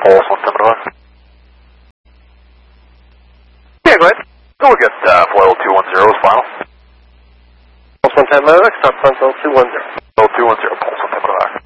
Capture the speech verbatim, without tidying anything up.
Pulse one ten Novak. Yeah, go ahead. So we'll get uh, Floyd two one zero is final. Pulse one ten Novak, stop front two one zero. Floyd two one zero, Pulse one ten Novak.